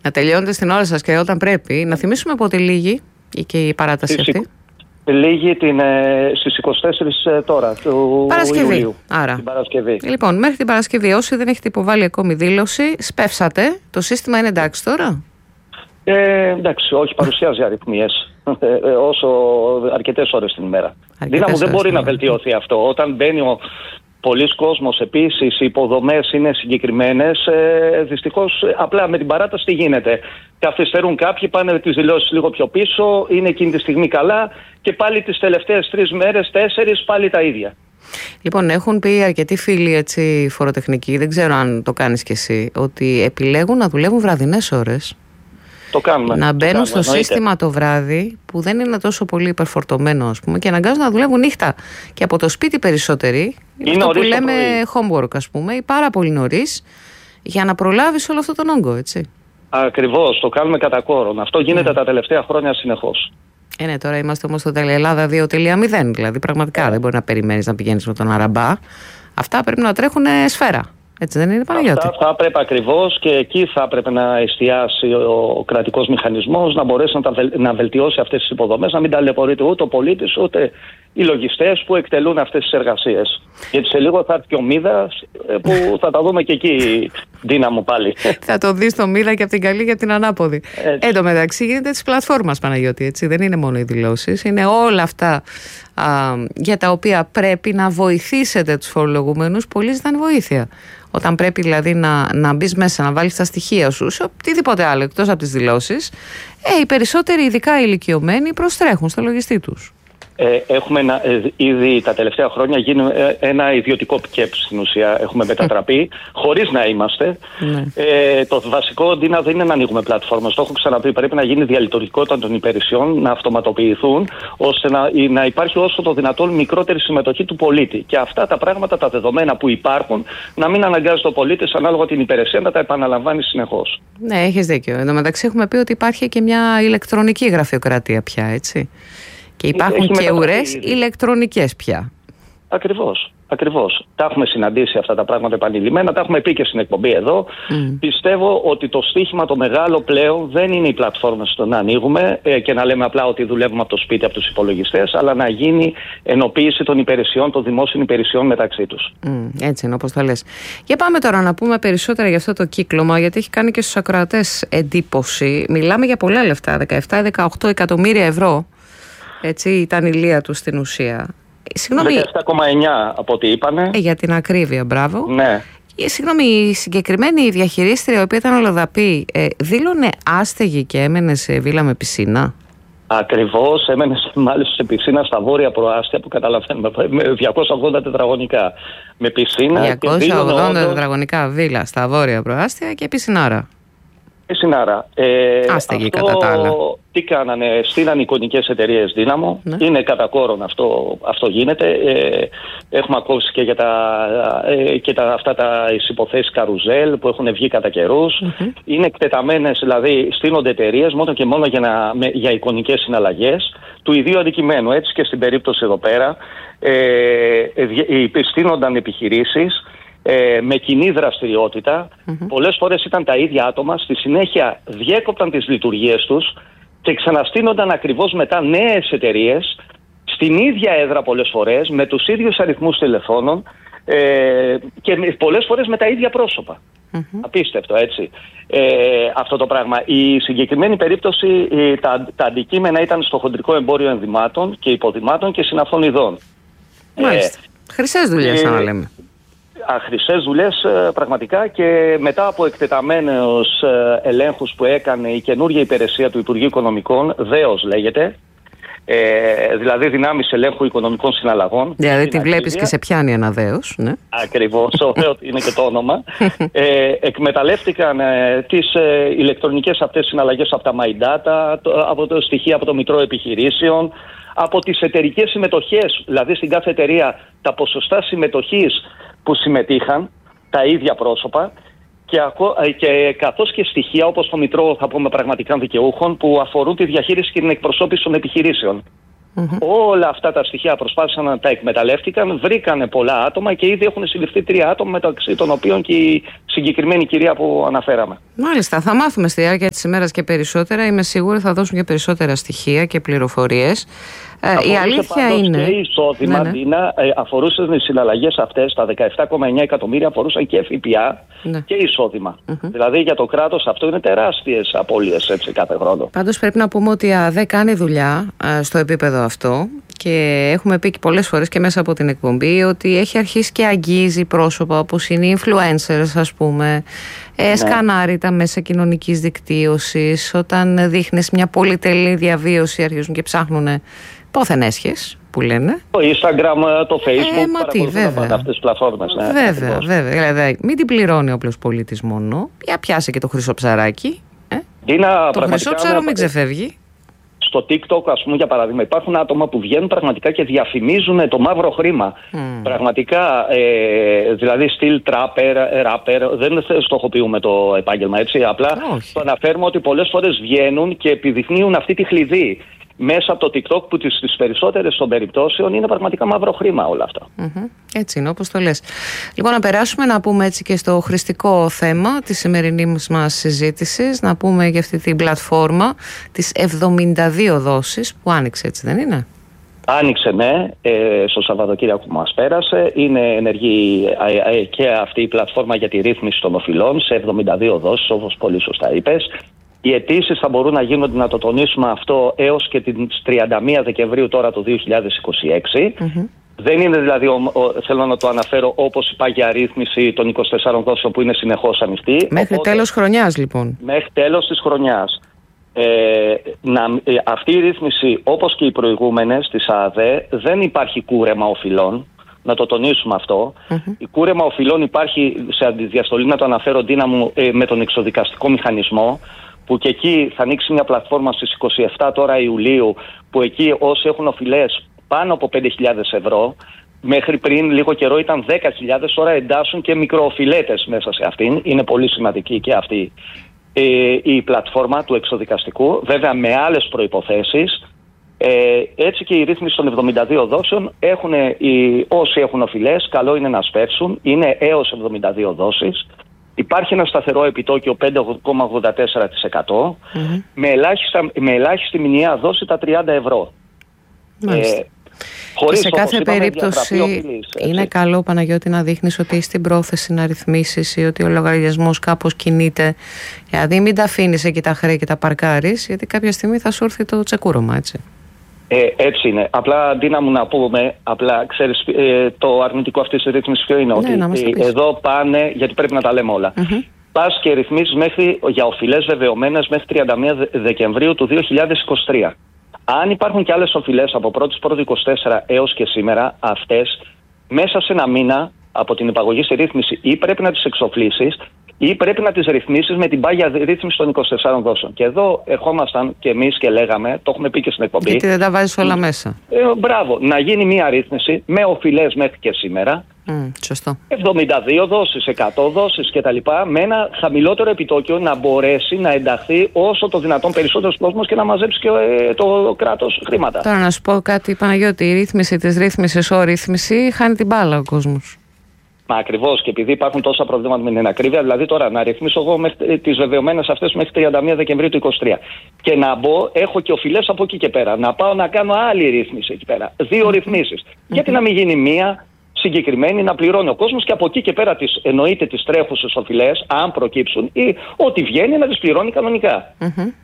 Να τελειώνετε στην ώρα σας και όταν πρέπει. Να θυμίσουμε πότε λύγει και η παράταση αυτή. Λύγει στις 24 τώρα του Ιουλίου. Άρα. Την Παρασκευή. Λοιπόν, μέχρι την Παρασκευή, όσοι δεν έχετε υποβάλει ακόμη δήλωση, σπεύσατε. Το σύστημα είναι εντάξει τώρα? Εντάξει, όχι, παρουσιάζει αριθμίες. Όσο αρκετές ώρες την ημέρα. Δύναμο δεν μπορεί να βελτιωθεί αυτό. Όταν μπαίνει πολλοί κόσμος, επίσης οι υποδομές είναι συγκεκριμένες. Δυστυχώς, απλά με την παράταση τι γίνεται? Καθυστερούν κάποιοι, πάνε τις δηλώσεις λίγο πιο πίσω, είναι εκείνη τη στιγμή καλά και πάλι τις τελευταίες 3 μέρες, 4 πάλι τα ίδια. Λοιπόν, έχουν πει αρκετοί φίλοι έτσι, φοροτεχνικοί, δεν ξέρω αν το κάνεις κι εσύ, ότι επιλέγουν να δουλεύουν βραδινές ώρες. Το κάνουμε. Να μπαίνουν στο σύστημα το βράδυ που δεν είναι τόσο πολύ υπερφορτωμένο, ας πούμε, και αναγκάζουν να δουλεύουν νύχτα. Και από το σπίτι περισσότεροι, αυτό που λέμε homework, ας πούμε, ή πάρα πολύ νωρίς, για να προλάβεις όλο αυτό τον όγκο, έτσι. Ακριβώς, το κάνουμε κατά κόρον. Αυτό γίνεται τα τελευταία χρόνια συνεχώς. Ναι, τώρα είμαστε όμως στο Ελλάδα 2.0, δηλαδή πραγματικά δεν μπορεί να περιμένεις να πηγαίνεις με τον αραμπά. Αυτά πρέπει να τρέχουν σφαίρα. Έτσι δεν είναι, Παναγιώτη? Αυτά θα έπρεπε ακριβώς και εκεί θα έπρεπε να εστιάσει ο κρατικός μηχανισμός, να μπορέσει να βελτιώσει αυτές τις υποδομές, να μην ταλαιπωρείται ούτε ο πολίτης ούτε οι λογιστές που εκτελούν αυτές τις εργασίες. Γιατί σε λίγο θα έρθει και ο Μίδας που θα τα δούμε και εκεί δύναμο πάλι. Θα το δεις το Μίδα και από την καλή και από την ανάποδη. Εν τω μεταξύ γίνεται της πλατφόρμας, Παναγιώτη, έτσι. Δεν είναι μόνο οι δηλώσεις, είναι όλα αυτά για τα οποία πρέπει να βοηθήσετε τους φορολογουμένους. Πολλοί ζητάνε βοήθεια. Όταν πρέπει δηλαδή να μπεις μέσα, να βάλεις τα στοιχεία σου σε οτιδήποτε άλλο εκτός από τις δηλώσεις, οι περισσότεροι, ειδικά οι ηλικιωμένοι, προστρέχουν στο λογιστή τους. Έχουμε ήδη τα τελευταία χρόνια γίνει ένα ιδιωτικό ΚΕΠ στην ουσία. Έχουμε μετατραπεί χωρίς να είμαστε. Το βασικό, Ντίνα, δεν είναι να ανοίγουμε πλατφόρμες. Το έχω ξαναπεί. Πρέπει να γίνει διαλειτουργικότητα των υπηρεσιών, να αυτοματοποιηθούν, ώστε να υπάρχει όσο το δυνατόν μικρότερη συμμετοχή του πολίτη. Και αυτά τα πράγματα, τα δεδομένα που υπάρχουν, να μην αναγκάζει το πολίτη ανάλογα την υπηρεσία να τα επαναλαμβάνει συνεχώς. Ναι, έχεις δίκιο. Εν τω μεταξύ, έχουμε πει ότι υπάρχει και μια ηλεκτρονική γραφειοκρατία πια, έτσι. Και υπάρχουν και ουρές ηλεκτρονικές πια. Ακριβώς. Τα έχουμε συναντήσει αυτά τα πράγματα επανειλημμένα, τα έχουμε πει και στην εκπομπή εδώ. Πιστεύω ότι το στίχημα το μεγάλο πλέον δεν είναι οι πλατφόρμες το να ανοίγουμε και να λέμε απλά ότι δουλεύουμε από το σπίτι, από τους υπολογιστές, αλλά να γίνει ενοποίηση των υπηρεσιών, των δημόσιων υπηρεσιών μεταξύ τους. Έτσι είναι όπως το λες. Για πάμε τώρα να πούμε περισσότερα για αυτό το κύκλωμα, γιατί έχει κάνει και στους ακροατές εντύπωση. Μιλάμε για πολλά λεφτά, 17-18 εκατομμύρια ευρώ. Έτσι ήταν η λία του στην ουσία. 17,9 από ό,τι είπανε. Για την ακρίβεια, μπράβο. Ναι. Συγγνώμη, η συγκεκριμένη διαχειρίστρια, η οποία ήταν ολοδαπή, δήλωνε άστεγη και έμενε σε βίλα με πισίνα. Ακριβώς, έμενε μάλιστα σε πισίνα στα βόρεια προάστια που καταλαβαίνουμε, με 280 τετραγωνικά. Με πισίνα. 280 τετραγωνικά βίλα στα βόρεια προάστια και πισινάρα. Άστεγη κατά τα άλλα. Τι κάνανε, στείλαν εικονικές εταιρείες Δύναμο. Ναι. Είναι κατά κόρον αυτό γίνεται. Έχουμε ακούσει και αυτά τα υποθέσεις καρουζέλ που έχουν βγει κατά καιρούς. Είναι εκτεταμένες, δηλαδή στείνονται εταιρείες μόνο και μόνο για εικονικές συναλλαγές του ιδίου αντικειμένου. Έτσι και στην περίπτωση εδώ πέρα στείνονταν επιχειρήσεις με κοινή δραστηριότητα. Πολλές φορές ήταν τα ίδια άτομα, στη συνέχεια διέκοπταν τις λειτουργίες τους και ξαναστείνονταν ακριβώς μετά νέες εταιρείες στην ίδια έδρα πολλές φορές, με τους ίδιους αριθμούς τηλεφώνων και πολλές φορές με τα ίδια πρόσωπα. Απίστευτο, έτσι, αυτό το πράγμα. Η συγκεκριμένη περίπτωση, τα αντικείμενα ήταν στο χοντρικό εμπόριο ενδυμάτων και υποδημάτων και συναφών ειδών. Μάλιστα. Χρυσές δουλειές, να λέμε. Χρυσές δουλειές πραγματικά, και μετά από εκτεταμένους ελέγχους που έκανε η καινούργια υπηρεσία του Υπουργείου Οικονομικών, ΔΕΟΣ λέγεται, δηλαδή δυνάμεις ελέγχου οικονομικών συναλλαγών. Δηλαδή τη βλέπεις και σε πιάνει ένα ΔΕΟΣ, ναι. Ακριβώς, είναι και το όνομα. Εκμεταλλεύτηκαν τις ηλεκτρονικές αυτές συναλλαγές από τα My Data, από το στοιχεία από το Μητρό Επιχειρήσεων, από τις εταιρικές συμμετοχές, δηλαδή στην κάθε εταιρεία τα ποσοστά συμμετοχής που συμμετείχαν τα ίδια πρόσωπα, και καθώς και στοιχεία όπως το Μητρό, θα πούμε, πραγματικά δικαιούχων που αφορούν τη διαχείριση και την εκπροσώπηση των επιχειρήσεων. Όλα αυτά τα στοιχεία προσπάθησαν να τα εκμεταλλεύτηκαν, βρήκανε πολλά άτομα και ήδη έχουν συλληφθεί 3 άτομα, μεταξύ των οποίων και η συγκεκριμένη κυρία που αναφέραμε. Μάλιστα, θα μάθουμε στη διάρκεια της ημέρας και περισσότερα. Είμαι σίγουρη θα δώσουν και περισσότερα στοιχεία και πληροφορίες. Η αλήθεια είναι. Και η εισόδημα, Ντίνα, αφορούσε τις συναλλαγές αυτές, τα 17,9 εκατομμύρια αφορούσαν και ΦΠΑ και εισόδημα. Δηλαδή για το κράτος αυτό είναι τεράστιες απώλειες έτσι κάθε χρόνο. Πάντως πρέπει να πούμε ότι η ΑΔΕ κάνει δουλειά στο επίπεδο αυτό και έχουμε πει και πολλές φορές και μέσα από την εκπομπή ότι έχει αρχίσει και αγγίζει πρόσωπα όπως είναι οι influencers, ας πούμε. Σκανάρει τα μέσα κοινωνικής δικτύωσης. Όταν δείχνεις μια πολυτελή διαβίωση αρχίζουν και ψάχνουν πόθεν έσχες που λένε. Το Instagram, το Facebook, παρακολουθούν αυτές τις πλατφόρμες. Βέβαια. Δηλαδή, μην την πληρώνει ο απλός πολίτης μόνο. Για πιάσε και το χρυσό ψαράκι. Το χρυσό ψάρο μην ξεφεύγει. Στο TikTok, ας πούμε, για παράδειγμα, υπάρχουν άτομα που βγαίνουν πραγματικά και διαφημίζουν το μαύρο χρήμα. Πραγματικά, δηλαδή στυλ rapper, δεν στοχοποιούμε το επάγγελμα, έτσι. Απλά το αναφέρουμε ότι πολλές φορές βγαίνουν και επιδεικνύουν αυτή τη χλειδί μέσα από το TikTok που στις περισσότερες των περιπτώσεων είναι πραγματικά μαύρο χρήμα όλα αυτά. Έτσι είναι, όπως το λες. Λοιπόν, να περάσουμε να πούμε έτσι και στο χρηστικό θέμα της σημερινής μας συζήτησης, να πούμε για αυτή την πλατφόρμα της 72 δόσεις που άνοιξε, έτσι δεν είναι? Άνοιξε, ναι, στο Σαββατοκύριακο που μας πέρασε. Είναι ενεργή και αυτή η πλατφόρμα για τη ρύθμιση των οφειλών σε 72 δόσεις, όπως πολύ σωστά είπες. Οι αιτήσεις θα μπορούν να γίνονται, να το τονίσουμε αυτό, έως και τις 31 Δεκεμβρίου τώρα του 2026. Δεν είναι δηλαδή, θέλω να το αναφέρω, όπως η πάγια ρύθμιση των 24 δόσεων που είναι συνεχώς ανοιχτή. Μέχρι τέλος χρονιάς λοιπόν. Μέχρι τέλος της χρονιάς. Αυτή η ρύθμιση, όπως και οι προηγούμενες της ΑΔΕ, δεν υπάρχει κούρεμα οφειλών. Να το τονίσουμε αυτό. Η κούρεμα οφειλών υπάρχει σε αντιδιαστολή, να το αναφέρω, Ντίνα μου, με τον εξοδικαστικό μηχανισμό, που και εκεί θα ανοίξει μια πλατφόρμα στις 27 τώρα Ιουλίου, που εκεί όσοι έχουν οφειλές πάνω από 5.000 ευρώ, μέχρι πριν λίγο καιρό ήταν 10.000, τώρα εντάσσουν και μικροοφιλέτες μέσα σε αυτήν. Είναι πολύ σημαντική και αυτή η πλατφόρμα του εξοδικαστικού, βέβαια με άλλες προϋποθέσεις. Έτσι και η ρύθμιση των 72 δόσεων, όσοι έχουν οφειλές, καλό είναι να σπεύσουν, είναι έως 72 δόσεις. Υπάρχει ένα σταθερό επιτόκιο 5,84% με ελάχιστη μηνιαία δόση τα 30 ευρώ. Και σε κάθε περίπτωση είναι καλό, Παναγιώτη, να δείχνεις ότι είσαι στην πρόθεση να ρυθμίσεις ή ότι ο λογαριασμός κάπως κινείται. Δηλαδή μην τα αφήνεις εκεί τα χρέη και τα παρκάρεις, γιατί κάποια στιγμή θα σου έρθει το τσεκούρωμα, έτσι. Έτσι είναι. Απλά αντί να μου να πούμε, απλά ξέρεις, το αρνητικό αυτής της ρύθμισης ποιο είναι? Ότι εδώ πάνε, γιατί πρέπει να τα λέμε όλα. Πας και ρυθμίσεις για οφειλές βεβαιωμένες μέχρι 31 Δεκεμβρίου του 2023. Αν υπάρχουν και άλλες οφειλές από 1η-1η-24 έως και σήμερα, αυτές μέσα σε ένα μήνα από την υπαγωγή στη ρύθμιση ή πρέπει να τις εξοφλήσεις ή πρέπει να τις ρυθμίσεις με την πάγια ρύθμιση των 24 δόσεων. Και εδώ ερχόμασταν και εμείς και λέγαμε, το έχουμε πει και στην εκπομπή. Γιατί δεν τα βάζεις όλα μέσα. Μπράβο, να γίνει μια ρύθμιση με οφειλές μέχρι και σήμερα. Σωστό. 72 δόσεις, 100 δόσεις κτλ. Με ένα χαμηλότερο επιτόκιο να μπορέσει να ενταχθεί όσο το δυνατόν περισσότερος κόσμος και να μαζέψει και το κράτος χρήματα. Τώρα να σου πω κάτι, Παναγιώτη, η ρύθμιση της ρύθμισης ρύθμιση χάνει την μπάλα ο κόσμος. Μα ακριβώς, και επειδή υπάρχουν τόσα προβλήματα με την ακρίβεια, δηλαδή τώρα να ρυθμίσω εγώ τις βεβαιωμένες αυτές μέχρι 31 Δεκεμβρίου του 2023 και να μπω, έχω και οφειλές από εκεί και πέρα, να πάω να κάνω άλλη ρύθμιση εκεί πέρα, 2 ρυθμίσεις. Γιατί να μην γίνει μία συγκεκριμένη, να πληρώνει ο κόσμος και από εκεί και πέρα εννοείται τις τρέχουσες οφειλές, αν προκύψουν, ή ό,τι βγαίνει να τις πληρώνει κανονικά.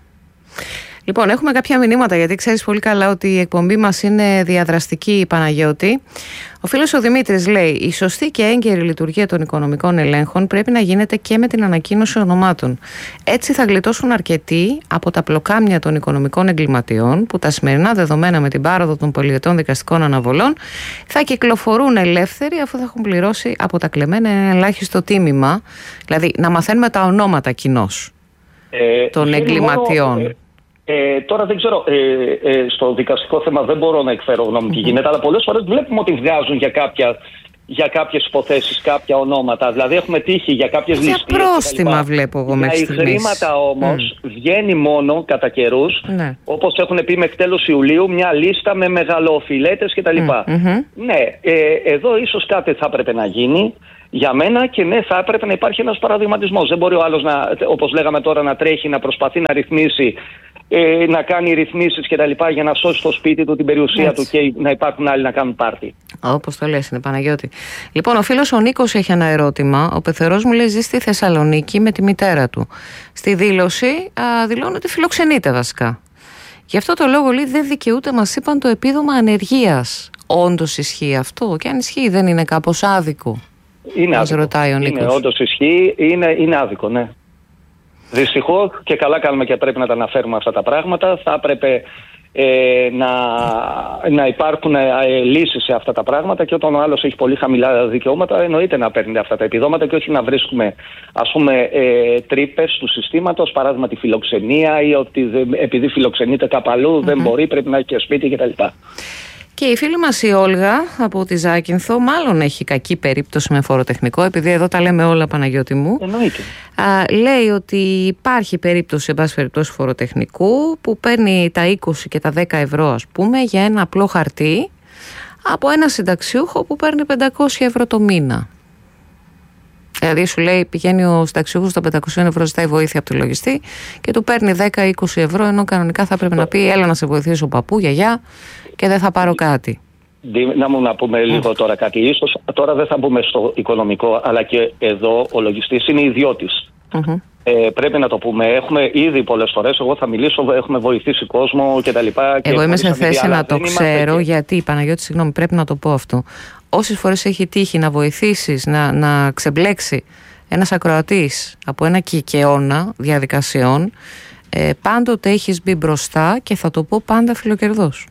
Λοιπόν, έχουμε κάποια μηνύματα, γιατί ξέρεις πολύ καλά ότι η εκπομπή μας είναι διαδραστική, Παναγιώτη. Ο φίλος ο Δημήτρης λέει: η σωστή και έγκαιρη λειτουργία των οικονομικών ελέγχων πρέπει να γίνεται και με την ανακοίνωση ονομάτων. Έτσι θα γλιτώσουν αρκετοί από τα πλοκάμια των οικονομικών εγκληματιών, που τα σημερινά δεδομένα με την πάροδο των πολυετών δικαστικών αναβολών θα κυκλοφορούν ελεύθεροι, αφού θα έχουν πληρώσει από τα κλεμμένα ένα ελάχιστο τίμημα. Δηλαδή, να μαθαίνουμε τα ονόματα κοινώς των εγκληματιών. Τώρα δεν ξέρω, στο δικαστικό θέμα δεν μπορώ να εκφέρω γνώμη τι γίνεται, αλλά πολλές φορές βλέπουμε ότι βγάζουν για κάποια για κάποιες υποθέσεις, κάποια ονόματα. Δηλαδή έχουμε τύχει για κάποιες ληστείες. Για πρόστιμα βλέπω εγώ μέχρι στιγμής. Για χρήματα όμως βγαίνει μόνο κατά καιρούς, όπως έχουν πει μέχρι τέλος Ιουλίου, μια λίστα με μεγαλοφιλέτες κτλ. Ναι, εδώ ίσως κάτι θα έπρεπε να γίνει. Για μένα και ναι, θα έπρεπε να υπάρχει ένας παραδειγματισμός. Δεν μπορεί ο άλλος, όπως λέγαμε τώρα, να τρέχει, να προσπαθεί να ρυθμίσει, να κάνει ρυθμίσεις κτλ. Για να σώσει το σπίτι του, την περιουσία του και να υπάρχουν άλλοι να κάνουν πάρτι. Όπως το λες, είναι Παναγιώτη. Λοιπόν, ο φίλος ο Νίκος έχει ένα ερώτημα. Ο πεθερός μου λέει ζει στη Θεσσαλονίκη με τη μητέρα του. Στη δήλωση δηλώνει ότι φιλοξενείται βασικά. Γι' αυτό το λόγο λέει δεν δικαιούται, μας είπαν, το επίδομα ανεργίας. Όντως ισχύει αυτό? Και αν ισχύει, δεν είναι κάπως άδικο? Είναι άδικο. Ρωτάει ο Νίκος. Είναι, όντως ισχύει, είναι άδικο, ναι. Δυστυχώς, και καλά κάνουμε και πρέπει να τα αναφέρουμε αυτά τα πράγματα, θα έπρεπε να υπάρχουν λύσεις σε αυτά τα πράγματα, και όταν ο άλλος έχει πολύ χαμηλά δικαιώματα εννοείται να παίρνει αυτά τα επιδόματα και όχι να βρίσκουμε, ας πούμε, τρύπες του συστήματος, παράδειγμα τη φιλοξενία, ή ότι επειδή φιλοξενείται κάπου αλλού δεν μπορεί, πρέπει να έχει και σπίτι κτλ. Και η φίλη μας η Όλγα από τη Ζάκυνθο μάλλον έχει κακή περίπτωση με φοροτεχνικό, επειδή εδώ τα λέμε όλα, Παναγιώτη μου. Εννοείται. Λέει ότι υπάρχει περίπτωση, εν πάση περιπτώσει, φοροτεχνικού που παίρνει τα 20 και τα 10 ευρώ, ας πούμε, για ένα απλό χαρτί από ένα συνταξιούχο που παίρνει 500 ευρώ το μήνα. Δηλαδή σου λέει, πηγαίνει ο συνταξιούχος στα 500 ευρώ, ζητάει βοήθεια από το λογιστή και του παίρνει 10-20 ευρώ, ενώ κανονικά θα πρέπει να πει έλα να σε βοηθήσω παππού, γιαγιά, και δεν θα πάρω κάτι. Να πούμε λίγο τώρα κάτι. Ίσως τώρα δεν θα μπούμε στο οικονομικό, αλλά και εδώ ο λογιστής είναι ιδιώτης. Πρέπει να το πούμε. Έχουμε ήδη πολλές φορές, εγώ θα μιλήσω, έχουμε βοηθήσει κόσμο κτλ. Εγώ είμαι σε θέση να το ξέρω, γιατί, Παναγιώτη, συγγνώμη, πρέπει να το πω αυτό. Όσες φορές έχει τύχει να βοηθήσεις να ξεμπλέξει ένας ακροατής από ένα κικαιώνα διαδικασιών, πάντοτε έχεις μπει μπροστά και θα το πω πάντα φιλοκερδός.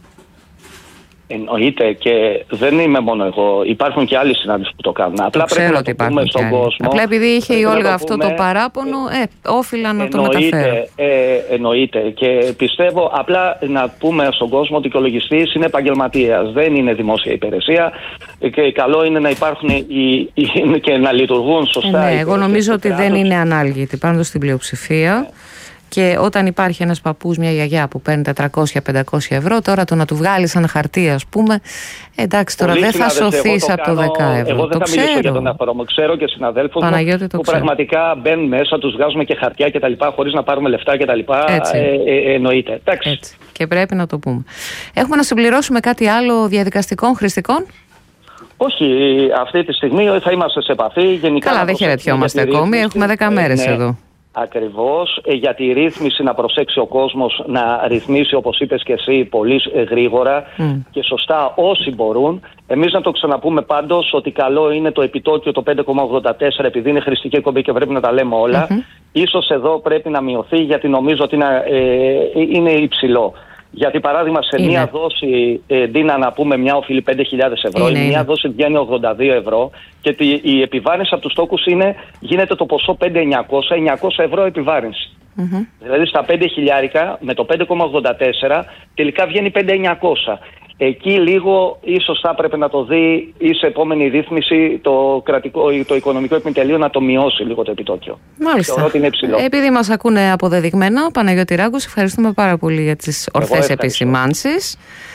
Εννοείται, και δεν είμαι μόνο εγώ. Υπάρχουν και άλλοι συνάδελφοι που το κάνουν. Απλά πρέπει να το πούμε στον κόσμο. Απλά επειδή είχε η Όλγα αυτό το παράπονο, όφιλα να το μεταφέρω. Εννοείται. Και πιστεύω απλά να πούμε στον κόσμο ότι ο λογιστής είναι επαγγελματίας. Δεν είναι δημόσια υπηρεσία. Και καλό είναι να υπάρχουν και να λειτουργούν σωστά. Ναι, εγώ νομίζω ότι δεν είναι ανάλγητη πάντως στην πλειοψηφία. Και όταν υπάρχει ένας παππούς, μια γιαγιά που παίρνει 400-500 ευρώ, τώρα το να του βγάλεις ένα χαρτί, ας πούμε, εντάξει, τώρα δεν θα σωθείς από το 10 ευρώ. Εγώ δεν θα μιλήσω για τον εαυτό μου. Ξέρω και συναδέλφους που πραγματικά μπαίνουν μέσα, τους βγάζουμε και χαρτιά κτλ. Χωρίς να πάρουμε λεφτά κτλ. Εννοείται. Έτσι. Και πρέπει να το πούμε. Έχουμε να συμπληρώσουμε κάτι άλλο διαδικαστικών, χρηστικών? Όχι, αυτή τη στιγμή θα είμαστε σε επαφή. Γενικά, καλά, δεν χαιρετιόμαστε ακόμη. Έχουμε 10 μέρες εδώ. Ακριβώς, για τη ρύθμιση να προσέξει ο κόσμος να ρυθμίσει, όπως είπες και εσύ, πολύ γρήγορα και σωστά όσοι μπορούν. Εμείς να το ξαναπούμε πάντως ότι καλό είναι το επιτόκιο το 5,84, επειδή είναι χρηστική εκπομπή και πρέπει να τα λέμε όλα. Ίσως εδώ πρέπει να μειωθεί, γιατί νομίζω ότι είναι υψηλό. Γιατί παράδειγμα σε μία δόση, Ντίνα, να πούμε, μια οφείλει 5.000 ευρώ, μία δόση βγαίνει 82 ευρώ και η επιβάρυνση από τους τόκους γίνεται το ποσό 5.900 ευρώ επιβάρυνση. Δηλαδή στα 5.000 με το 5,84 τελικά βγαίνει 5.900. Εκεί λίγο ίσως θα έπρεπε να το δει ή σε επόμενη ρύθμιση το οικονομικό επιτελείο να το μειώσει λίγο το επιτόκιο. Μάλιστα. Θεωρώ ότι είναι υψηλό. Επειδή μας ακούνε αποδεδειγμένα, Παναγιώτη Ράγκο, ευχαριστούμε πάρα πολύ για τις ορθές επισημάνσεις.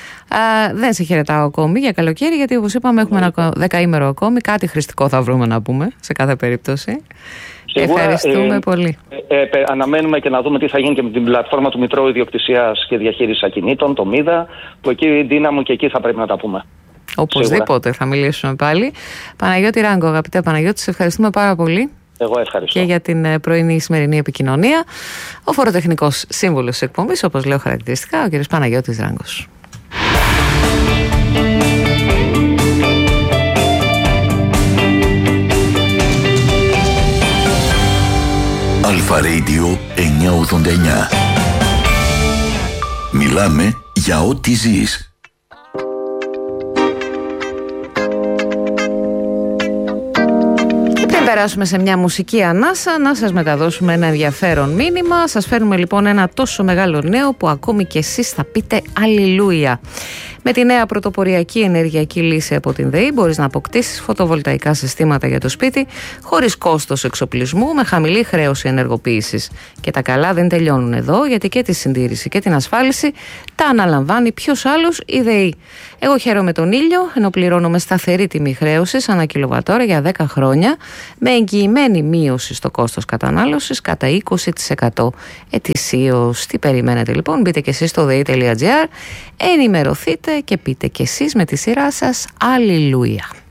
Δεν σε χαιρετάω ακόμη για καλοκαίρι, γιατί όπως είπαμε έχουμε ένα 10ήμερο ακόμη. Κάτι χρηστικό θα βρούμε να πούμε σε κάθε περίπτωση. Σίγουρα, ευχαριστούμε πολύ. Αναμένουμε και να δούμε τι θα γίνει και με την πλατφόρμα του Μητρώου Ιδιοκτησίας και Διαχείρισης Ακινήτων, το ΜΙΔΑ, που εκεί δύναμο και εκεί θα πρέπει να τα πούμε. Οπωσδήποτε θα μιλήσουμε πάλι. Παναγιώτη Ράγκο, αγαπητέ Παναγιώτη, σε ευχαριστούμε πάρα πολύ. Εγώ ευχαριστώ. Και για την πρωινή σημερινή επικοινωνία. Ο φοροτεχνικός σύμβουλος εκπομπής, όπως λέω χαρακτηριστικά, ο κ. Παναγιώτης Ράγκος. Αλφα Radio 989. Μιλάμε για ό,τι ζεις. Πριν περάσουμε σε μια μουσική ανάσα, να σας μεταδώσουμε ένα ενδιαφέρον μήνυμα. Σας φέρνουμε λοιπόν ένα τόσο μεγάλο νέο που ακόμη και εσείς θα πείτε αλληλούια. Με τη νέα πρωτοποριακή ενεργειακή λύση από την ΔΕΗ μπορείς να αποκτήσεις φωτοβολταϊκά συστήματα για το σπίτι χωρίς κόστος εξοπλισμού, με χαμηλή χρέωση ενεργοποίησης. Και τα καλά δεν τελειώνουν εδώ, γιατί και τη συντήρηση και την ασφάλιση τα αναλαμβάνει ποιος άλλος? Η ΔΕΗ. Εγώ χαίρομαι τον ήλιο, ενώ πληρώνω σταθερή τιμή χρέωσης ανά κιλοβατόρα για 10 χρόνια, με εγγυημένη μείωση στο κόστος κατανάλωσης κατά 20% ετησίως. Τι περιμένετε λοιπόν? Μπείτε και εσείς στο dei.gr, ενημερωθείτε και πείτε και εσείς με τη σειρά σας αλληλούια.